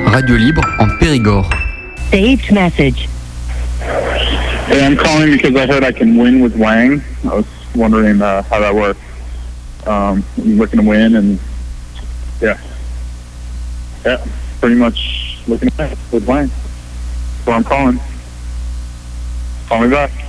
Radio Libre en Périgord. Saved message. Hey, I'm calling because I heard I can win with Wang. I was wondering how that works. I'm looking to win, and yeah, pretty much looking at it with Wang. So I'm calling. Call me back.